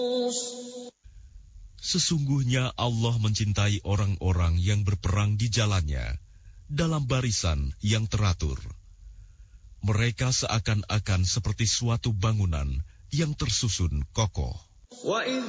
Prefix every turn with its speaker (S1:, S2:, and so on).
S1: Sesungguhnya Allah mencintai orang-orang yang berperang di jalannya dalam barisan yang teratur. Mereka seakan-akan seperti suatu bangunan yang tersusun kokoh.